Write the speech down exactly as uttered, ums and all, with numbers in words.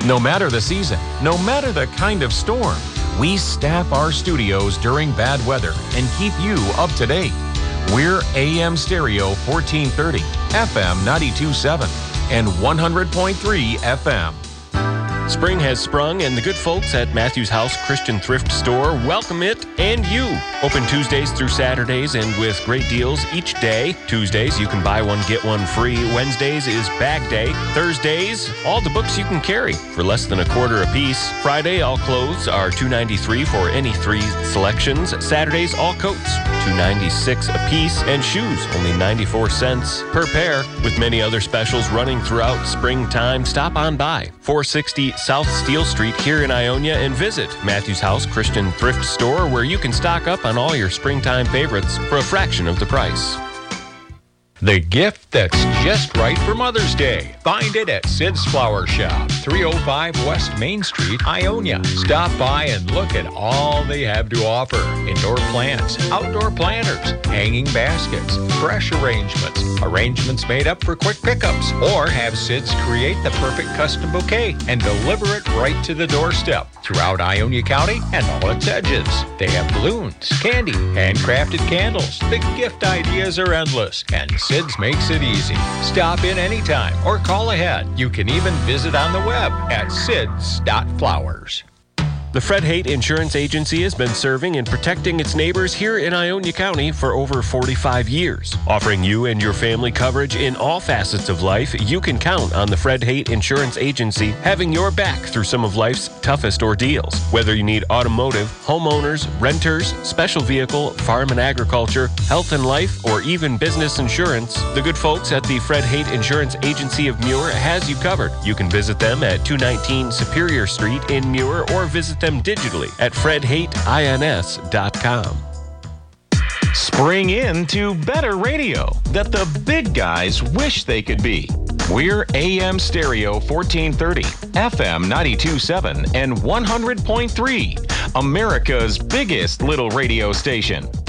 No matter the season, no matter the kind of storm, we staff our studios during bad weather and keep you up to date. We're A M Stereo fourteen thirty, F M ninety-two point seven, and one hundred point three F M. Spring has sprung, and the good folks at Matthews House Christian Thrift Store welcome it and you. Open Tuesdays through Saturdays and with great deals each day. Tuesdays, you can buy one, get one free. Wednesdays is bag day. Thursdays, all the books you can carry for less than a quarter a piece. Friday, all clothes are two dollars and ninety-three cents for any three selections. Saturdays, all coats, two dollars and ninety-six cents a piece, and shoes, only ninety-four cents per pair. With many other specials running throughout springtime, stop on by. four sixty South Steel Street here in Ionia and visit Matthews House Christian Thrift Store, where you can stock up on all your springtime favorites for a fraction of the price. The gift that's just right for Mother's Day. Find it at Sid's Flower Shop, three oh five West Main Street, Ionia. Stop by and look at all they have to offer. Indoor plants, outdoor planters, hanging baskets, fresh arrangements, arrangements made up for quick pickups, or have Sid's create the perfect custom bouquet and deliver it right to the doorstep throughout Ionia County and all its edges. They have balloons, candy, handcrafted candles. The gift ideas are endless, and Sid's makes it easy. Stop in anytime or call ahead. You can even visit on the web at sids dot flowers. The Fred Haight Insurance Agency has been serving and protecting its neighbors here in Ionia County for over forty-five years. Offering you and your family coverage in all facets of life, you can count on the Fred Haight Insurance Agency having your back through some of life's toughest ordeals. Whether you need automotive, homeowners, renters, special vehicle, farm and agriculture, health and life, or even business insurance, the good folks at the Fred Haight Insurance Agency of Muir has you covered. You can visit them at two nineteen Superior Street in Muir or visit them digitally at fred haight ins dot com. Spring into better radio that the big guys wish they could be. We're A M Stereo fourteen thirty, F M ninety-two point seven, and one hundred point three, America's biggest little radio station.